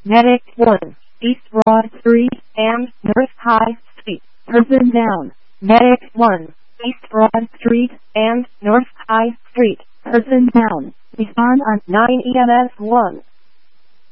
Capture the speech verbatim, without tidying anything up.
Medic one, East Broad Street and North High Street. Person down. Medic one, East Broad Street and North High Street. Person down. Respond on nine E M S one.